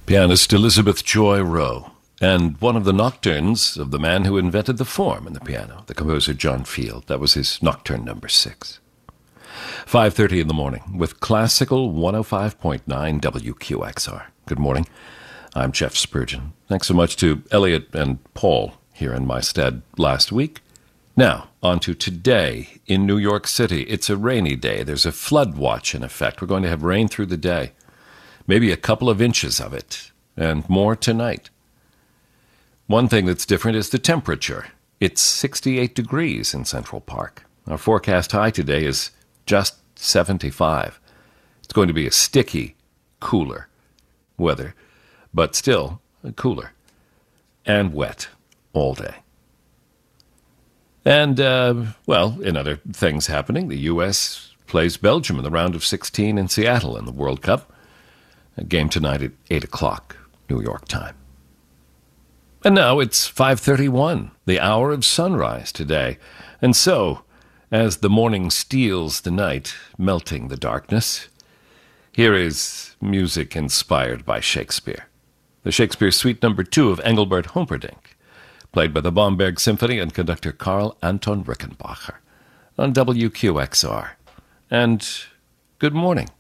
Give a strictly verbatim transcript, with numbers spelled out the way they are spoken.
Pianist Elizabeth Joy Rowe, and one of the nocturnes of the man who invented the form in the piano, the composer John Field. That was his nocturne number six. five thirty in the morning with Classical one oh five point nine W Q X R. Good morning. I'm Jeff Spurgeon. Thanks so much to Elliot and Paul here in my stead last week. Now, on to today in New York City. It's a rainy day. There's a flood watch in effect. We're going to have rain through the day. Maybe a couple of inches of it, and more tonight. One thing that's different is the temperature. It's sixty-eight degrees in Central Park. Our forecast high today is just seventy-five. It's going to be a sticky, cooler weather, but still cooler and wet all day. And, uh, well, in other things happening, the U S plays Belgium in the round of sixteen in Seattle in the World Cup. A game tonight at eight o'clock, New York time. And now it's five thirty-one, the hour of sunrise today. And so, as the morning steals the night, melting the darkness, here is music inspired by Shakespeare. The Shakespeare Suite number two of Engelbert Humperdinck, played by the Bomberg Symphony and conductor Karl Anton Rickenbacher on W Q X R. And good morning.